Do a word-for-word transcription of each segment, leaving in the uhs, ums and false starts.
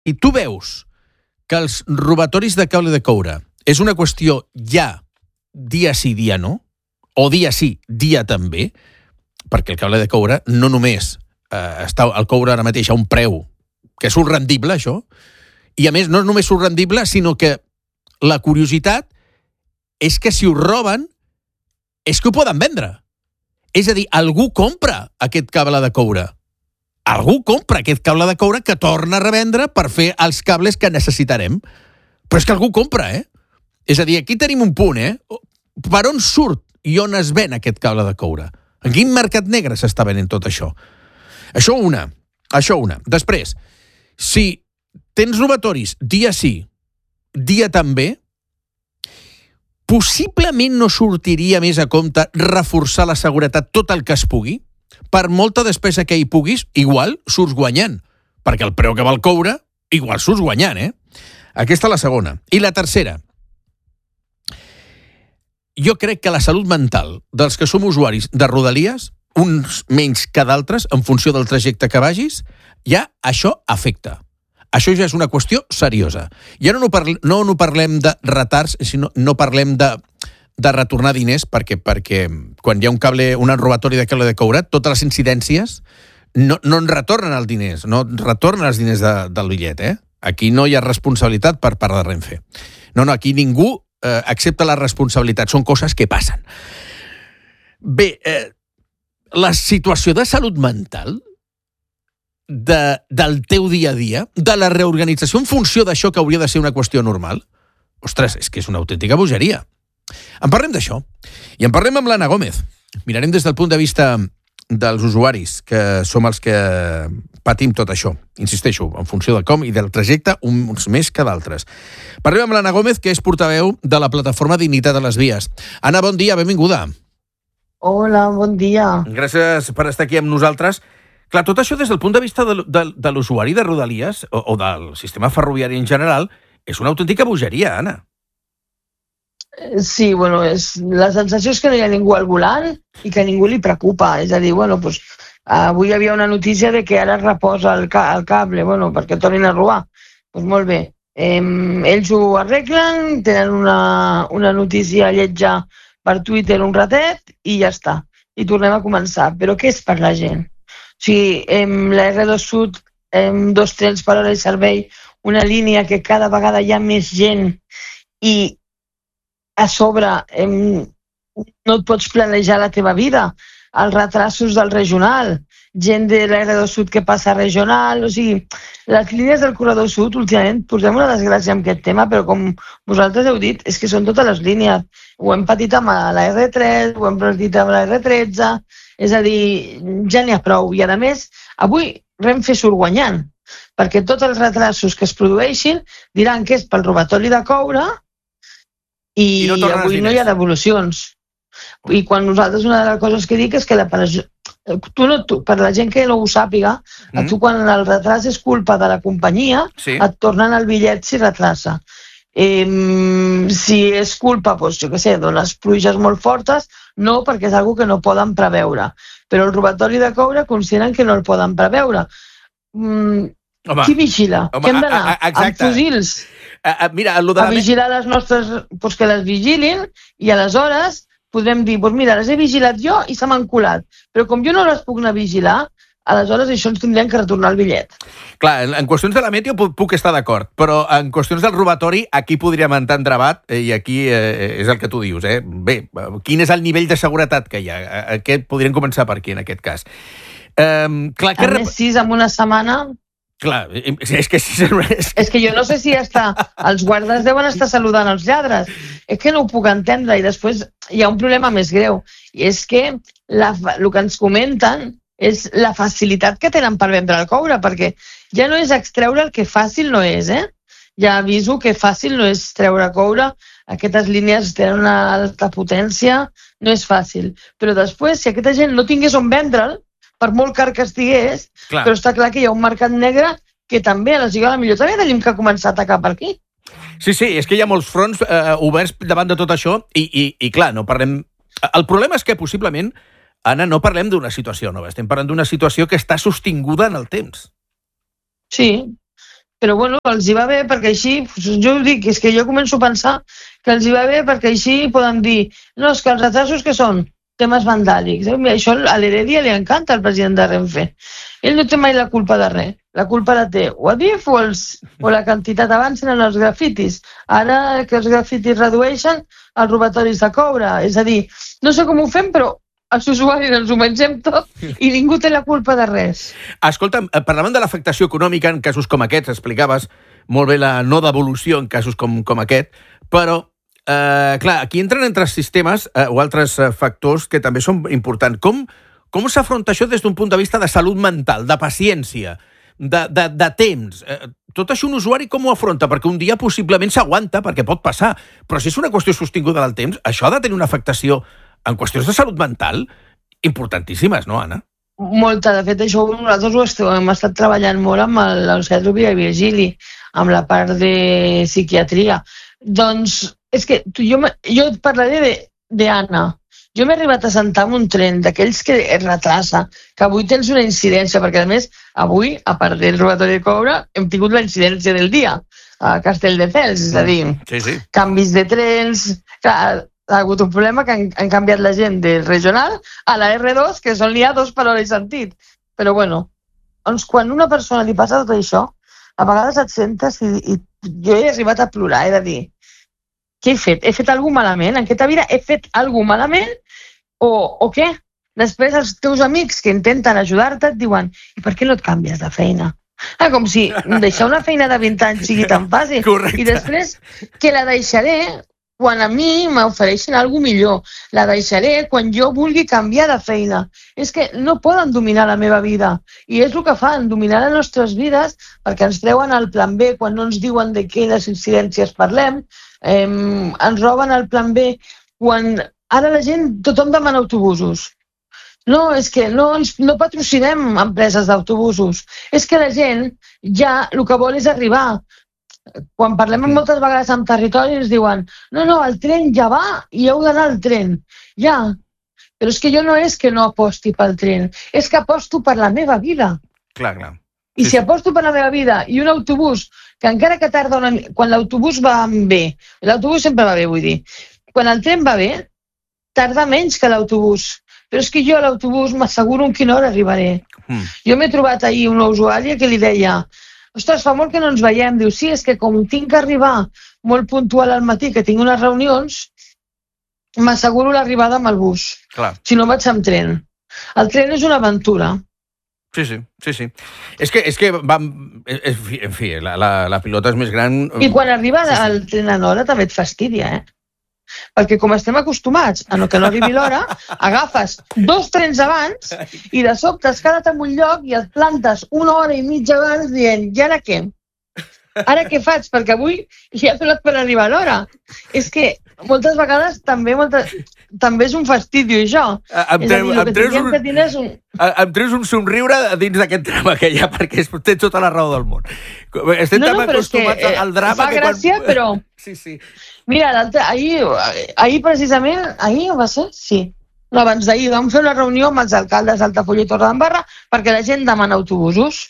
i tu veus que els robatoris de cable de coure és una qüestió ja dia sí, dia no, o dia sí, dia també, perquè el cable de coure no només eh, està el coure ara mateix a un preu que surt rendible, això, i a més no només surt rendible, sinó que la curiositat és que si ho roben és que ho poden vendre. És a dir, algú compra aquest cable de coure. Algú compra aquest cable de coure que torna a revendre per fer els cables que necessitarem. Però és que algú compra, eh? És a dir, aquí tenim un punt, eh? Per on surt i on es ven aquest cable de coure? En quin mercat negre s'està venent tot això? Això una. Això una. Després, si tens robatoris dia sí, dia també, possiblement no sortiria més a compte reforçar la seguretat tot el que es pugui. Per molta despesa que hi puguis, igual surts guanyant. Perquè el preu que val coure, igual surts guanyant, eh? Aquesta és la segona. I la tercera. Jo crec que la salut mental dels que som usuaris de Rodalies, uns menys que d'altres, en funció del trajecte que vagis, ja això afecta. Això ja és una qüestió seriosa. I ara no, parle, no, no parlem de retards, sinó no parlem de, de retornar diners, perquè, perquè quan hi ha un cable, un robatori de cable de coure, totes les incidències no, no en retornen els diners, no retornen els diners de, del bitllet, eh? Aquí no hi ha responsabilitat per part de Renfe. No, no, aquí ningú eh, accepta la responsabilitat. Són coses que passen. Bé, eh, la situació de salut mental De, del teu dia a dia, de la reorganització en funció d'això que hauria de ser una qüestió normal, ostres, és que és una autèntica bogeria. En parlem d'això. I en parlem amb l'Anna Gómez. Mirarem des del punt de vista dels usuaris, que som els que patim tot això. Insisteixo, en funció de com i del trajecte, uns més que d'altres. Parlem amb l'Anna Gómez, que és portaveu de la plataforma Dignitat a les Vies. Anna, bon dia, benvinguda. Hola, bon dia. Gràcies per estar aquí amb nosaltres. Clar, tot això des del punt de vista de, de, de l'usuari de Rodalies o, o del sistema ferroviari en general és una autèntica bogeria, Anna. Sí, bueno, és, la sensació és que no hi ha ningú al volant i que a ningú li preocupa. És a dir, bueno, pues, avui hi havia una notícia de que ara es reposa el, ca el cable, bueno, perquè tornin a robar. Doncs pues molt bé. Eh, ells ho arreglen, tenen una, una notícia lletja per Twitter un ratet i ja està. I tornem a començar. Però què és per la gent? O sigui, eh, la R dos Sud, eh, dos trens per hora de servei, una línia que cada vegada hi ha més gent i a sobre eh, no et pots planejar la teva vida. Els retrasos del regional, gent de la R dos Sud que passa a regional, o sigui, les línies del corredor sud, últimament, posem una desgràcia amb aquest tema, però com vosaltres heu dit, és que són totes les línies. Ho hem patit amb la R tres, ho hem patit amb la R tretze, és a dir, ja n'hi ha prou. I a més, avui Renfe surt guanyant, perquè tots els retrasos que es produeixin diran que és pel robatori de coure i, I no avui no hi ha devolucions. I quan nosaltres, una de les coses que dic és que la, tu no, tu, per la gent que no ho sàpiga, mm. a tu quan el retras és culpa de la companyia, sí. et tornen el bitllet si retrasa. Eh, si és culpa, doncs, jo què sé, d'unes pluges molt fortes, no, perquè és una que no poden preveure. Però el robatori de coure consideren que no el poden preveure. Mm, home, qui vigila? Home, Què hem d'anar? Amb fusils? A, a, mira, a, de a vigilar les nostres... Doncs que les vigilin i aleshores podrem dir, doncs mira, les he vigilat jo i se m'han colat. Però com jo no les puc anar a vigilar, aleshores això ens tindrien que retornar el bitllet. Clar, en, en qüestions de la meteo puc, puc estar d'acord, però en qüestions del robatori aquí podríem entrar en debat eh, i aquí eh, és el que tu dius. Eh? Bé, quin és el nivell de seguretat que hi ha? Aquest, podríem començar per aquí, en aquest cas. Eh, clar, que... A més, sis en una setmana... Clar, és que... És... és que jo no sé si està... Els guardes deuen estar saludant els lladres. És que no ho puc entendre. I després hi ha un problema més greu. I és que la, el que ens comenten és la facilitat que tenen per vendre el coure, perquè ja no és extreure el que fàcil no és, eh? Ja aviso que fàcil no és treure coure, aquestes línies tenen una alta potència, no és fàcil. Però després, si aquesta gent no tingués on vendre'l, per molt car que estigués, clar. Però està clar que hi ha un mercat negre que també, a la Lliga, millor també tenim que començar a atacar per aquí. Sí, sí, és que hi ha molts fronts eh, oberts davant de tot això i, i, i clar, no parlem... El problema és que possiblement, Anna, no parlem d'una situació nova, estem parlant d'una situació que està sostinguda en el temps. Sí, però bueno, els hi va bé perquè així, jo ho dic, és que jo començo a pensar que els hi va bé perquè així poden dir, no, és que els retrasos que són? Temes vandàlics. Això a l'Heredia li encanta al president de Renfe. Ell no té mai la culpa de res. La culpa la té o Adif o, els, o la quantitat abans eren els grafitis. Ara que els grafitis redueixen, els robatoris de coure. És a dir, no sé com ho fem, però els usuaris ens ho mengem tot i ningú té la culpa de res. Escolta'm, parlaven de l'afectació econòmica en casos com aquests, explicaves molt bé la no devolució en casos com, com aquest, però Uh, clar, aquí entren altres sistemes uh, o altres uh, factors que també són importants. Com, com s'afronta això des d'un punt de vista de salut mental, de paciència, de, de, de temps? Uh, tot això un usuari com ho afronta? Perquè un dia possiblement s'aguanta, perquè pot passar, però si és una qüestió sostinguda del temps, això ha de tenir una afectació en qüestions de salut mental importantíssimes, no, Anna? Molta. De fet, això nosaltres ho estem, hem estat treballant molt amb el, el Centre Rovira i Virgili, amb la part de psiquiatria. Doncs és que tu, jo, jo et parlaré d'Anna. Jo m'he arribat a sentar en un tren d'aquells que es retrasa, que avui tens una incidència, perquè a més, avui, a part del robatori de coure, hem tingut la incidència del dia a Castelldefels, és a dir, sí, sí. Canvis de trens. Clar, ha hagut un problema que han, han canviat la gent del regional a la erre dos, que són n'hi ha dos per hora i sentit. Però bueno, doncs quan una persona li passa tot això, a vegades et sentes i, i jo he arribat a plorar, he de dir, què he fet? He fet alguna cosa malament? En aquesta vida he fet alguna cosa malament? O, o què? Després els teus amics que intenten ajudar-te et diuen, i per què no et canvies de feina? Ah, com si deixar una feina de vint anys sigui tan fàcil. Correcte. I després que la deixaré quan a mi m'ofereixen alguna millor. La deixaré quan jo vulgui canviar de feina. És que no poden dominar la meva vida. I és el que fan, dominar les nostres vides, perquè ens treuen el plan B quan no ens diuen de quines incidències parlem, eh, ens roben el plan B quan ara la gent, tothom demana autobusos. No, és que no, ens, no patrocinem empreses d'autobusos. És que la gent ja el que vol és arribar. Quan parlem moltes vegades amb territori ens diuen no, no, el tren ja va i heu d'anar al tren. Ja, però és que jo no és que no aposti pel tren, és que aposto per la meva vida. Clar, clar. I si aposto per la meva vida i un autobús, que encara que tarda una mica, quan l'autobús va bé, l'autobús sempre va bé, vull dir, quan el tren va bé, tarda menys que l'autobús. Però és que jo a l'autobús m'asseguro en quina hora arribaré. Mm. Jo m'he trobat ahir una usuària que li deia ostres, fa molt que no ens veiem. Diu, sí, és que com tinc que arribar molt puntual al matí, que tinc unes reunions, m'asseguro l'arribada amb el bus. Clar. Si no vaig amb tren. El tren és una aventura. Sí, sí, sí, sí. És que, és que vam... En fi, la, la, la pilota és més gran... I quan arriba sí, sí. el tren a l'hora també et fastidia, eh? Perquè com estem acostumats a no que no arribi l'hora, agafes dos trens abans i de sobte has quedat en un lloc i et plantes una hora i mitja abans dient, i ara què? Ara què faig? Perquè avui ja he donat per arribar a l'hora. És que moltes vegades també moltes, també és un fastidi, això. Em és a dir, el que tindríem un, que tenir és un... Em treus un somriure dins d'aquest drama que hi ha, perquè tens tota la raó del món. Estem no, tan no, acostumats que, al drama fa que gràcia, quan... però... Sí, sí. Mira, ahir, ahir precisament, ahir va ser? Sí. No, abans d'ahir vam fer una reunió amb els alcaldes d'Altafulla i Torredembarra perquè la gent demana autobusos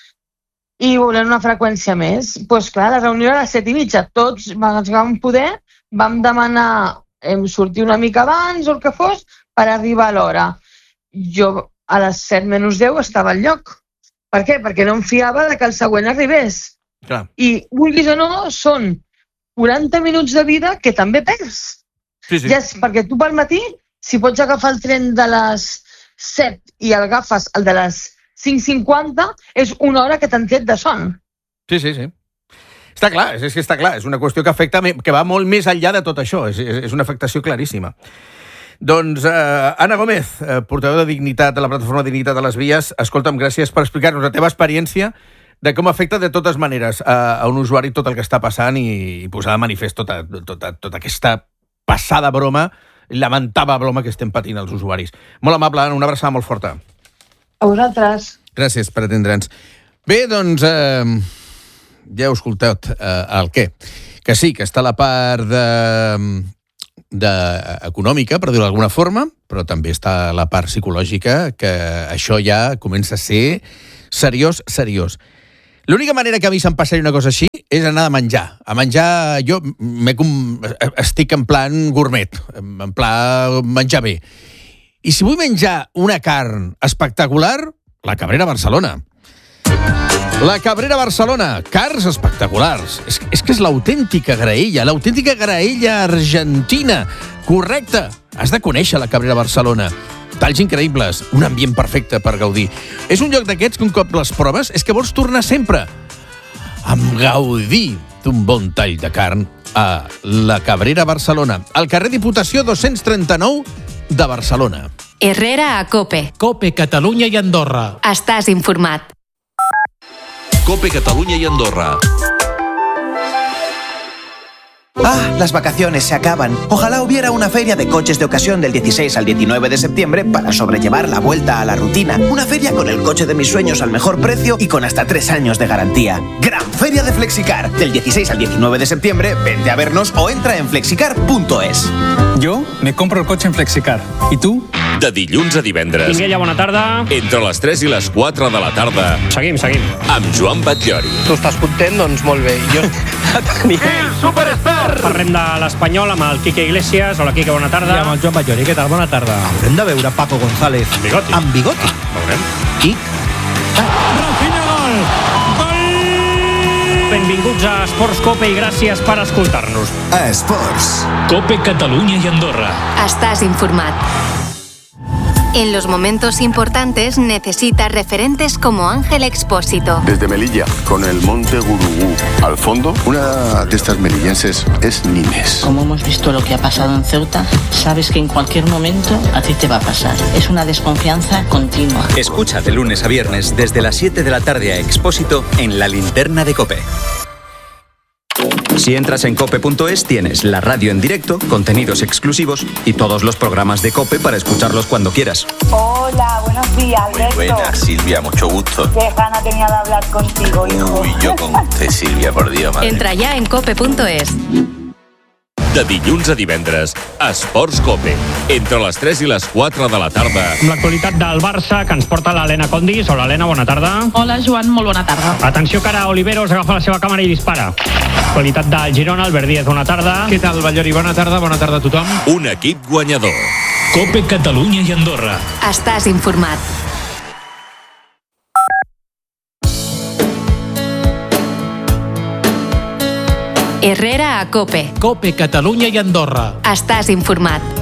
i volen una freqüència més. Doncs pues, clar, la reunió era a les set i mitja. Tots ens vam poder, vam demanar em, sortir una mica abans o el que fos per arribar a l'hora. Jo a les set menys deu estava al lloc. Per què? Perquè no em fiava de que el següent arribés. Clar. I, vulguis o no, són quaranta minuts de vida que també perds. Sí, sí. Ja és, perquè tu pel matí, si pots agafar el tren de les set i agafes el de les cinc cinquanta, és una hora que t'han tret de son. Sí, sí, sí. Està clar, és, és que està clar. És una qüestió que afecta, que va molt més enllà de tot això. És, és, és una afectació claríssima. Doncs, eh, Anna Gómez, eh, portaveu de Dignitat, de la plataforma Dignitat a les Vies, escolta'm, gràcies per explicar-nos la teva experiència de com afecta de totes maneres a, a un usuari tot el que està passant i, i posar de manifest tota, tota, tota aquesta passada broma, lamentable broma que estem patint els usuaris. Molt amable, Anna, una abraçada molt forta. A vosaltres. Gràcies per atendre'ns. Bé, doncs, eh, ja heu escoltat eh, el què. Que sí, que està la part de, de econòmica, per dir-ho d'alguna forma, però també està la part psicològica, que això ja comença a ser seriós, seriós. L'única manera que a mi se'm passaria una cosa així és anar a menjar. A menjar, jo m'he com... estic en plan gourmet, en plan menjar bé. I si vull menjar una carn espectacular, la Cabrera Barcelona. La Cabrera Barcelona, carns espectaculars. És, és que és l'autèntica graella, l'autèntica graella argentina. Correcte. Has de conèixer la Cabrera Barcelona. Talls increïbles, un ambient perfecte per gaudir. És un lloc d'aquests que un cop les proves és que vols tornar sempre. Amb gaudir d'un bon tall de carn a la Cabrera Barcelona. Al carrer Diputació dos-cents trenta-nou de Barcelona. Herrera a COPE. COPE, Catalunya i Andorra. Estàs informat. COPE Cataluña y Andorra. Ah, las vacaciones se acaban. Ojalá hubiera una feria de coches de ocasión del dieciséis al diecinueve de septiembre para sobrellevar la vuelta a la rutina. Una feria con el coche de mis sueños al mejor precio y con hasta tres años de garantía. Gran Feria de Flexicar. Del dieciséis al diecinueve de septiembre, vente a vernos o entra en flexicar punto es. Yo me compro el coche en Flexicar. ¿Y tú? De dilluns a divendres. Tinguella, bona tarda. Entre les tres i les quatre de la tarda. Seguim, seguim. Amb Joan Batllori. Tu estàs content? Doncs molt bé. Jo... Superstar! Parlem de l'Espanyol amb el Quique Iglesias. Hola, Quique, bona tarda. I amb el Joan Batllori, què tal? Bona tarda. Haurem de veure Paco González. Amb bigoti. Amb bigoti. Ah, veurem. Quic. Rafinha, gol! Gol! Benvinguts a Esports COPE i gràcies per escoltar-nos. A Esports. COPE Catalunya i Andorra. Estàs informat. En los momentos importantes necesitas referentes como Ángel Expósito. Desde Melilla, con el monte Gurugú al fondo, una de estas melillenses es Nimes. Como hemos visto lo que ha pasado en Ceuta, sabes que en cualquier momento a ti te va a pasar. Es una desconfianza continua. Escucha de lunes a viernes desde las siete de la tarde a Expósito en La Linterna de COPE. Si entras en cope punto es tienes la radio en directo, contenidos exclusivos y todos los programas de COPE para escucharlos cuando quieras. Hola, buenos días, Alberto. Muy buenas, Silvia, mucho gusto. Qué gana tenía de hablar contigo, hijo. Uy, yo con usted, Silvia, por Dios, madre. Entra ya en cope punto es. De dilluns a divendres, Esports COPE. Entre les tres i les quatre de la tarda. Amb l'actualitat del Barça, que ens porta l'Helena Condis. Hola, Helena, bona tarda. Hola, Joan, molt bona tarda. Atenció, que ara Oliveros agafa la seva càmera i dispara. Actualitat del Girona, Albert Díaz, bona tarda. Què tal, Batllori? Bona tarda, bona tarda a tothom. Un equip guanyador. COPE Catalunya i Andorra. Estàs informat. Herrera a COPE. COPE Catalunya i Andorra. Estàs informat.